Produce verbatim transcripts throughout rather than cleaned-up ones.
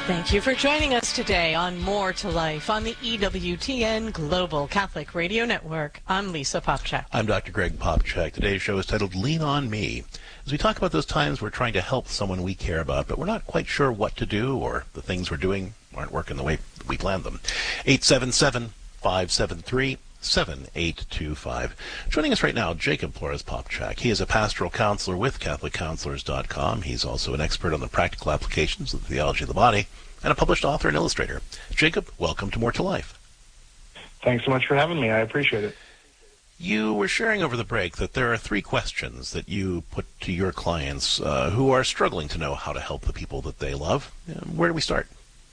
Thank you for joining us today on More to Life on the E W T N Global Catholic Radio Network. I'm Lisa Popchak. I'm Doctor Greg Popchak. Today's show is titled Lean on Me. As we talk about those times we're trying to help someone we care about, but we're not quite sure what to do, or the things we're doing aren't working the way we planned them. eight seven seven, five seven three, seven eight two five. Joining us right now, Jacob Flores Popchak. He is a pastoral counselor with Catholic Counselors dot com. He's also an expert on the practical applications of the theology of the body, and a published author and illustrator. Jacob, welcome to More to Life. Thanks so much for having me. I appreciate it. You were sharing over the break that there are three questions that you put to your clients uh, who are struggling to know how to help the people that they love. Where do we start?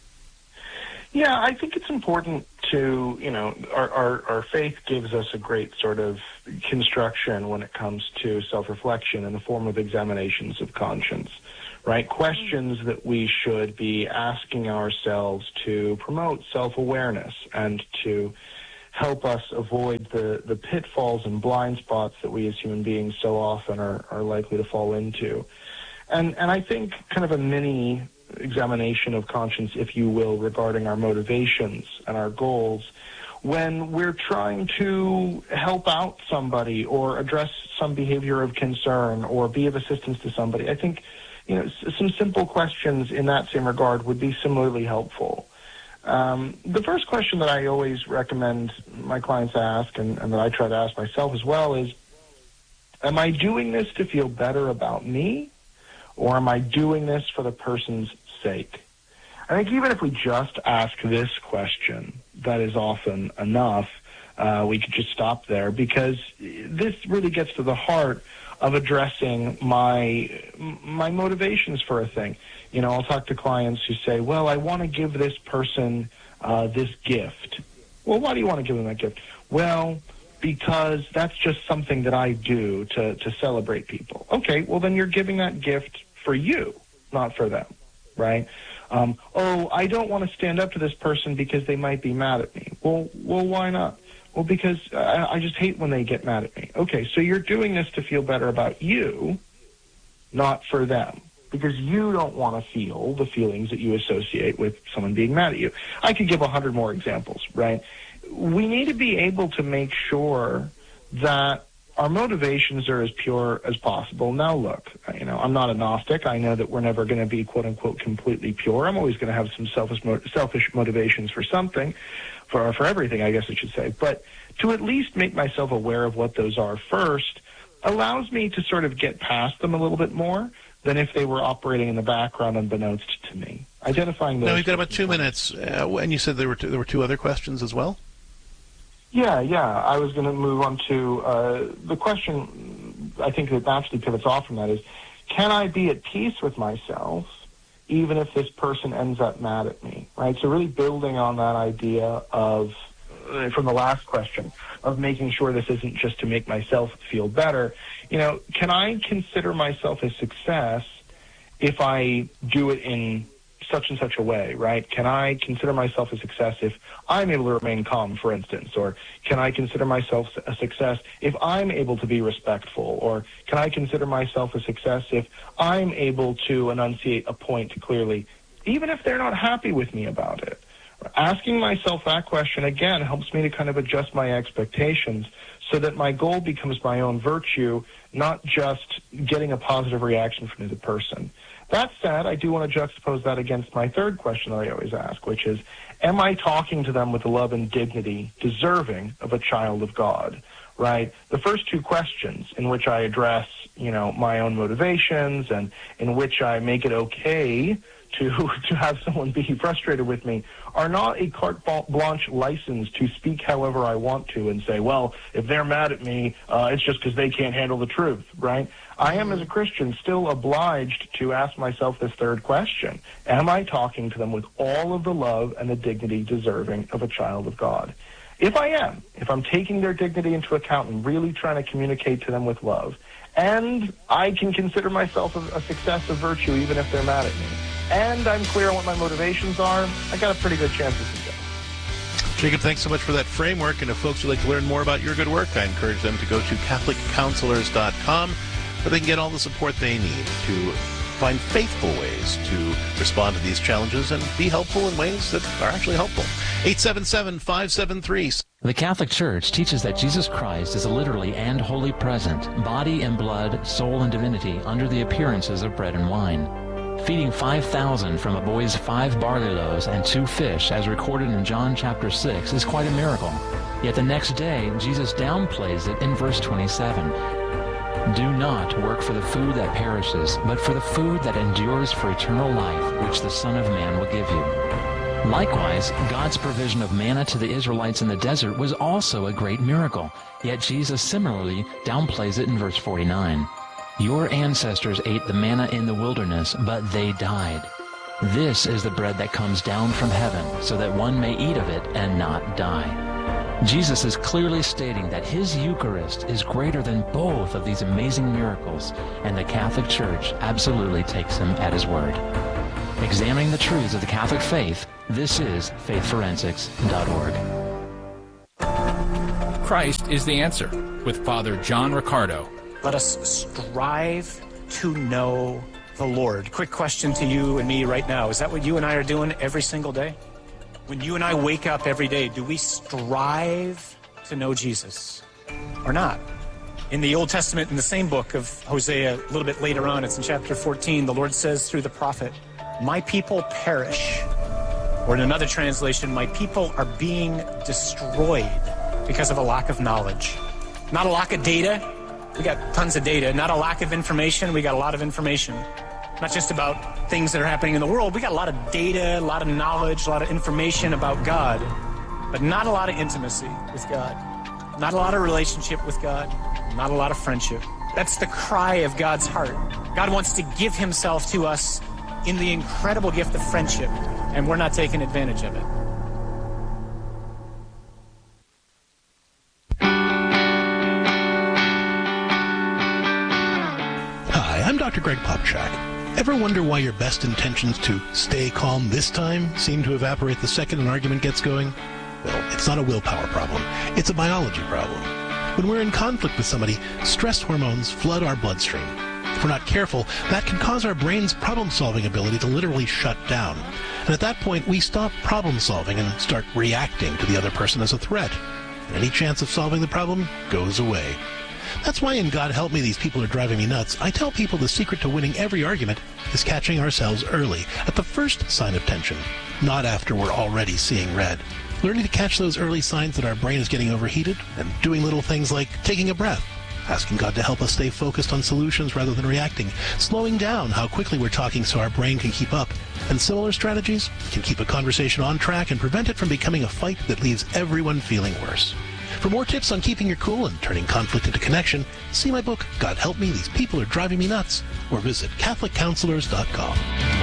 Yeah, I think it's important to, you know, our, our, our faith gives us a great sort of construction when it comes to self-reflection in the form of examinations of conscience, right? Questions that we should be asking ourselves to promote self-awareness and to help us avoid the, the pitfalls and blind spots that we as human beings so often are, are likely to fall into. And, and I think kind of a mini examination of conscience, if you will, regarding our motivations and our goals when we're trying to help out somebody or address some behavior of concern or be of assistance to somebody. I think, you know, some simple questions in that same regard would be similarly helpful. Um, the first question that I always recommend my clients ask, and, and that I try to ask myself as well, is, am I doing this to feel better about me, or am I doing this for the person's sake? I think even if we just ask this question, that is often enough. Uh, we could just stop there, because this really gets to the heart of addressing my my motivations for a thing. You know, I'll talk to clients who say, well, I want to give this person uh, this gift. Well, why do you want to give them that gift? Well, because that's just something that I do to, to celebrate people. Okay, well, then you're giving that gift for you, not for them, right? Um, oh, I don't want to stand up to this person because they might be mad at me. Well, well, why not? Well, because I, I just hate when they get mad at me. Okay, so you're doing this to feel better about you, not for them, because you don't want to feel the feelings that you associate with someone being mad at you. I could give a hundred more examples, right? We need to be able to make sure that our motivations are as pure as possible. Now, look, you know, I'm not a Gnostic. I know that we're never going to be, quote unquote, completely pure. I'm always going to have some selfish, selfish motivations for something, for for everything, I guess I should say. But to at least make myself aware of what those are first allows me to sort of get past them a little bit more than if they were operating in the background unbeknownst to me. Identifying those. Now, we've got about two minutes, uh, and you said there were two, there were two other questions as well? Yeah, yeah. I was going to move on to uh, the question, I think that naturally pivots off from that is, can I be at peace with myself even if this person ends up mad at me, right? So really building on that idea of, uh, from the last question, of making sure this isn't just to make myself feel better. You know, can I consider myself a success if I do it in such and such a way, right? Can I consider myself a success if I'm able to remain calm, for instance? Or can I consider myself a success if I'm able to be respectful? Or can I consider myself a success if I'm able to enunciate a point clearly, even if they're not happy with me about it? Asking myself that question, again, helps me to kind of adjust my expectations so that my goal becomes my own virtue, not just getting a positive reaction from the person. That said, I do want to juxtapose that against my third question that I always ask, which is, am I talking to them with the love and dignity deserving of a child of God, right? The first two questions in which I address, you know, my own motivations and in which I make it okay to to have someone be frustrated with me are not a carte blanche license to speak however I want to and say, well, if they're mad at me, uh, it's just because they can't handle the truth, right? I am, as a Christian, still obliged to ask myself this third question. Am I talking to them with all of the love and the dignity deserving of a child of God? If I am, if I'm taking their dignity into account and really trying to communicate to them with love, and I can consider myself a, a success of virtue even if they're mad at me, and I'm clear on what my motivations are, I got a pretty good chance of success. Jacob, thanks so much for that framework. And if folks would like to learn more about your good work, I encourage them to go to Catholic Counselors dot com, where they can get all the support they need to find faithful ways to respond to these challenges and be helpful in ways that are actually helpful. eight seven seven, five seven three. The Catholic Church teaches that Jesus Christ is literally and wholly present, body and blood, soul and divinity, under the appearances of bread and wine. Feeding five thousand from a boy's five barley loaves and two fish, as recorded in John chapter six, is quite a miracle. Yet the next day, Jesus downplays it in verse twenty-seven. Do not work for the food that perishes, but for the food that endures for eternal life, which the Son of Man will give you. Likewise, God's provision of manna to the Israelites in the desert was also a great miracle. Yet Jesus similarly downplays it in verse forty-nine. Your ancestors ate the manna in the wilderness, but they died. This is the bread that comes down from heaven, so that one may eat of it and not die. Jesus is clearly stating that his Eucharist is greater than both of these amazing miracles, and the Catholic Church absolutely takes him at his word. Examining the truths of the Catholic faith, this is faith forensics dot org. Christ is the answer, with Father John Riccardo. Let us strive to know the Lord. Quick question to you and me right now. Is that what you and I are doing every single day? When you and I wake up every day, do we strive to know Jesus or not? In the Old Testament, in the same book of Hosea, a little bit later on, it's in chapter fourteen, the Lord says through the prophet, my people perish. Or in another translation, my people are being destroyed because of a lack of knowledge. Not a lack of data. We got tons of data. Not a lack of information. We got a lot of information. Not just about things that are happening in the world. We got a lot of data, a lot of knowledge, a lot of information about God, but not a lot of intimacy with God. Not a lot of relationship with God. Not a lot of friendship. That's the cry of God's heart. God wants to give himself to us in the incredible gift of friendship, and we're not taking advantage of it. Hi, I'm Doctor Greg Popchak. Ever wonder why your best intentions to stay calm this time seem to evaporate the second an argument gets going? Well, it's not a willpower problem. It's a biology problem. When we're in conflict with somebody, stress hormones flood our bloodstream. If we're not careful, that can cause our brain's problem-solving ability to literally shut down. And at that point, we stop problem-solving and start reacting to the other person as a threat. And any chance of solving the problem goes away. That's why in God Help Me, These People Are Driving Me Nuts, I tell people the secret to winning every argument is catching ourselves early, at the first sign of tension, not after we're already seeing red. Learning to catch those early signs that our brain is getting overheated and doing little things like taking a breath, asking God to help us stay focused on solutions rather than reacting, slowing down how quickly we're talking so our brain can keep up, and similar strategies can keep a conversation on track and prevent it from becoming a fight that leaves everyone feeling worse. For more tips on keeping your cool and turning conflict into connection, see my book, God Help Me, These People Are Driving Me Nuts, or visit Catholic Counselors dot com.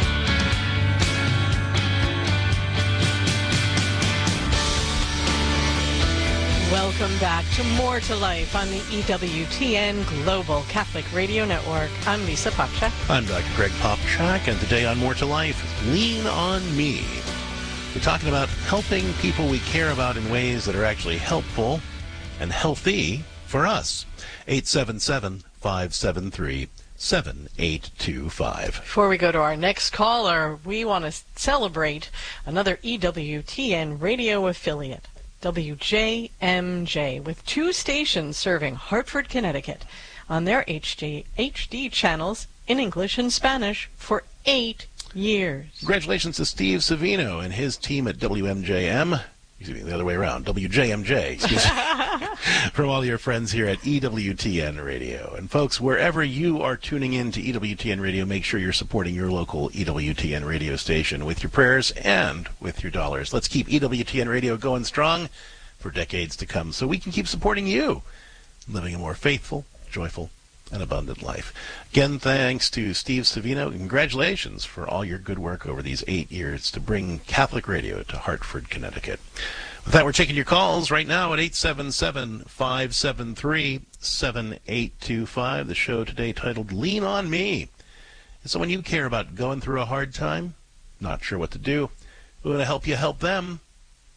Welcome back to More to Life on the E W T N Global Catholic Radio Network. I'm Lisa Popchak. I'm Doctor Greg Popchak, and today on More to Life, Lean on Me. We're talking about helping people we care about in ways that are actually helpful and healthy for us. eight seven seven, five seven three, seven eight two five. Before we go to our next caller, we want to celebrate another E W T N radio affiliate, W J M J, with two stations serving Hartford, Connecticut on their H D, H D channels in English and Spanish for eight years. Congratulations to Steve Savino and his team at W M J M. Excuse me, the other way around. W J M J, excuse me. From all your friends here at E W T N Radio. And folks, wherever you are tuning in to E W T N Radio, make sure you're supporting your local E W T N radio station with your prayers and with your dollars. Let's keep E W T N Radio going strong for decades to come so we can keep supporting you, living a more faithful, joyful, and abundant life. Again, thanks to Steve Savino. Congratulations for all your good work over these eight years to bring Catholic radio to Hartford, Connecticut. With that, we're taking your calls right now at eight seven seven, five seven three, seven eight two five. The show today titled Lean on Me. Is someone you care about going through a hard time? Not sure what to do? We want to help you help them.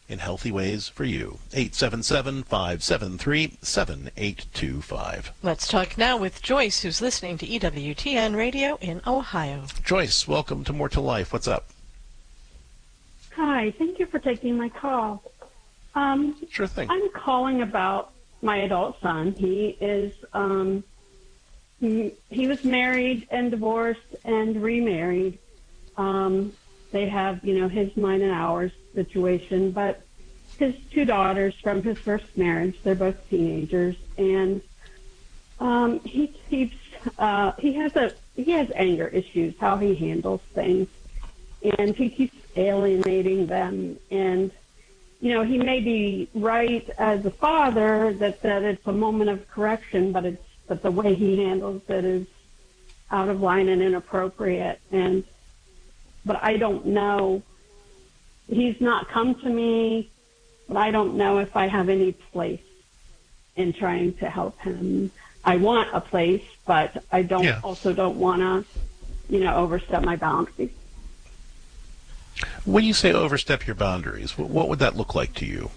in healthy ways for you. eight seven seven, five seven three, seven eight two five. Let's talk now with Joyce, who's listening to E W T N Radio in Ohio. Joyce, welcome to More to Life. What's up? Hi, thank you for taking my call. Um, Sure thing. I'm calling about my adult son. He is, um, he, he was married and divorced and remarried. Um, they have, you know, his, mine, and ours situation, but his two daughters from his first marriage, they're both teenagers, and um, he keeps, uh, he has a, he has anger issues, how he handles things, and he keeps alienating them. And, you know, he may be right as a father that, that it's a moment of correction, but it's, but the way he handles it is out of line and inappropriate. And, but I don't know, he's not come to me, but I don't know if I have any place in trying to help him. I want a place, but I don't, Yeah. also don't want to, you know, overstep my boundaries. When you say overstep your boundaries, wh- what would that look like to you?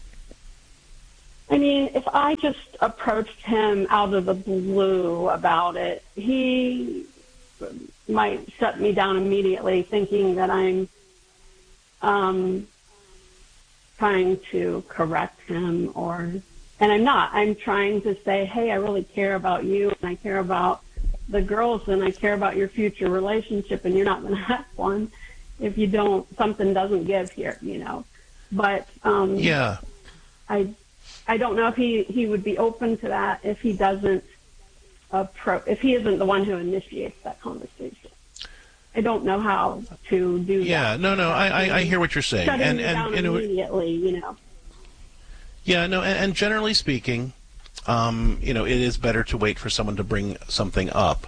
I mean, if I just approached him out of the blue about it, he might shut me down immediately, thinking that I'm um, trying to correct him, or, and I'm not. I'm trying to say, hey, I really care about you, and I care about the girls, and I care about your future relationship, and you're not going to have one if you don't, something doesn't give here, you know. But um, Yeah. I, I don't know if he, he would be open to that if he doesn't appro- if he isn't the one who initiates that conversation. I don't know how to do Yeah, that. no, no, I, I, I hear what you're saying. Shutting and me and, down and it would- immediately, you know. Yeah, no, and, and generally speaking, um, you know, it is better to wait for someone to bring something up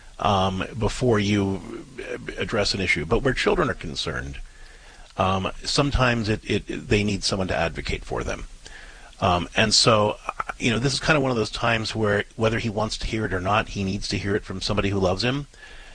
um, before you address an issue. But where children are concerned, um, sometimes it, it they need someone to advocate for them. Um, and so, you know, this is kind of one of those times where whether he wants to hear it or not, he needs to hear it from somebody who loves him.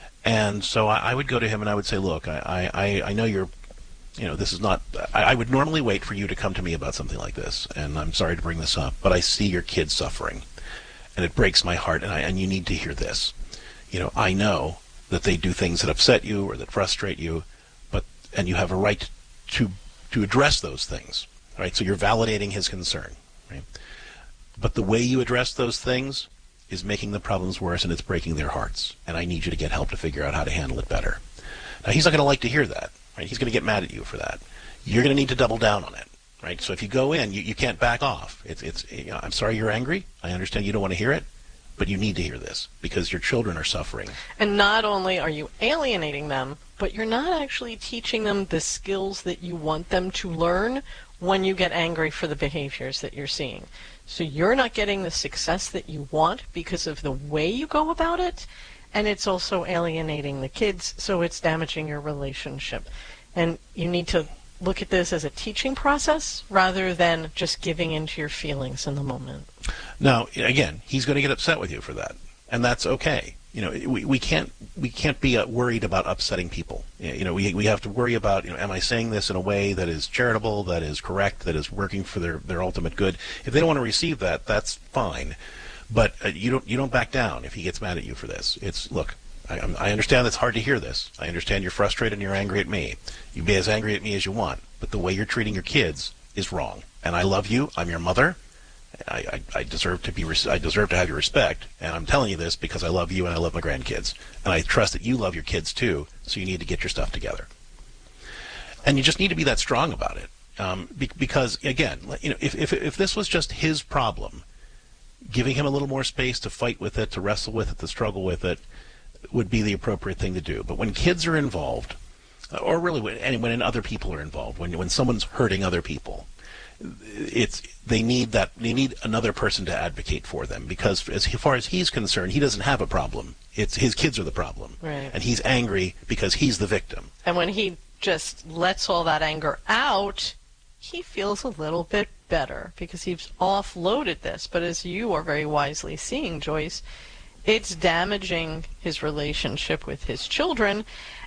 And so I, I would go to him and I would say, look, I, I, I know you're, you know, this is not, I, I would normally wait for you to come to me about something like this. And I'm sorry to bring this up, but I see your kids suffering. And it breaks my heart, and, I, and you need to hear this. You know, I know that they do things that upset you or that frustrate you, but and you have a right to to address those things, right? So you're validating his concern, right? But the way you address those things is making the problems worse, and it's breaking their hearts. And I need you to get help to figure out how to handle it better. Now, he's not going to like to hear that, right? He's going to get mad at you for that. You're going to need to double down on it, right? So if you go in, you, you can't back off. It's, it's, you know, I'm sorry you're angry. I understand you don't want to hear it, but you need to hear this because your children are suffering. And not only are you alienating them, but you're not actually teaching them the skills that you want them to learn when you get angry for the behaviors that you're seeing. So you're not getting the success that you want because of the way you go about it, and it's also alienating the kids, so it's damaging your relationship. And you need to look at this as a teaching process rather than just giving into your feelings in the moment. Now, again, he's going to get upset with you for that, and that's okay. You know, we, we can't we can't be uh, worried about upsetting people. You know, we we have to worry about, you know, am I saying this in a way that is charitable, that is correct, that is working for their, their ultimate good? If they don't want to receive that, that's fine. But uh, you don't you don't back down if he gets mad at you for this. It's, look, I, I understand it's hard to hear this. I understand you're frustrated and you're angry at me. You can be as angry at me as you want, but the way you're treating your kids is wrong. And I love you. I'm your mother. I, I, I deserve to be. I deserve to have your respect, and I'm telling you this because I love you and I love my grandkids, and I trust that you love your kids too. So you need to get your stuff together, and you just need to be that strong about it. Um, be, because again, you know, if, if if this was just his problem, giving him a little more space to fight with it, to wrestle with it, to struggle with it, would be the appropriate thing to do. But when kids are involved, or really when, when other people are involved, when when someone's hurting other people, it's they need that they need another person to advocate for them, because as far as he's concerned, he doesn't have a problem. It's his kids are the problem, Right. and he's angry because he's the victim. And when he just lets all that anger out, he feels a little bit better because he's offloaded this. But as you are very wisely seeing, Joyce, it's damaging his relationship with his children,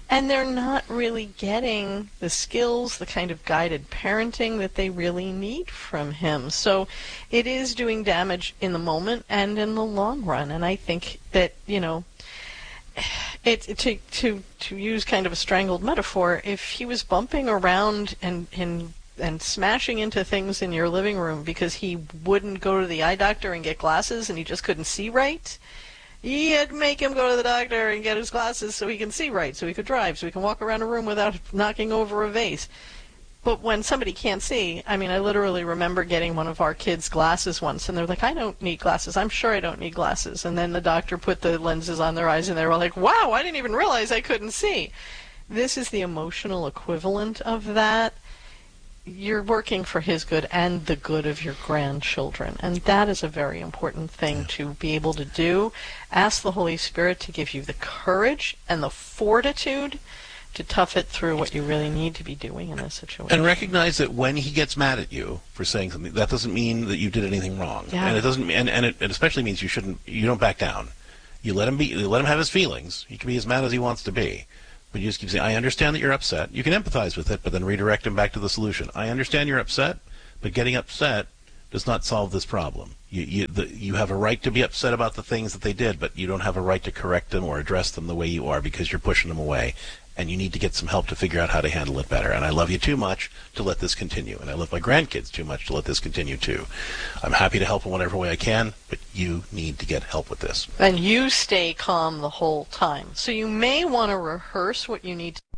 And they're not really getting the skills, the kind of guided parenting that they really need from him. So it is doing damage in the moment and in the long run. And I think that, you know, it, to to to use kind of a strangled metaphor, if he was bumping around and and and smashing into things in your living room because he wouldn't go to the eye doctor and get glasses and he just couldn't see right, you'd make him go to the doctor and get his glasses so he can see right, so he could drive, so he can walk around a room without knocking over a vase. But when somebody can't see, I mean, I literally remember getting one of our kids glasses once, and they're like, I don't need glasses. I'm sure I don't need glasses. And then the doctor put the lenses on their eyes, and they were like, wow, I didn't even realize I couldn't see. This is the emotional equivalent of that. You're working for his good and the good of your grandchildren. And that is a very important thing to be able to do. Ask the Holy Spirit to give you the courage and the fortitude to tough it through what you really need to be doing in this situation. And recognize that when he gets mad at you for saying something, that doesn't mean that you did anything wrong. Yeah. And it doesn't, and, and it, it especially means you shouldn't, you don't back down. You let him be, you let him have his feelings. He can be as mad as he wants to be. But you just keep saying, I understand that you're upset. You can empathize with it, but then redirect him back to the solution. I understand you're upset, but getting upset does not solve this problem. You you, the, you have a right to be upset about the things that they did, but you don't have a right to correct them or address them the way you are because you're pushing them away. And you need to get some help to figure out how to handle it better. And I love you too much to let this continue. And I love my grandkids too much to let this continue too. I'm happy to help in whatever way I can, but you need to get help with this. And you stay calm the whole time. So you may want to rehearse what you need to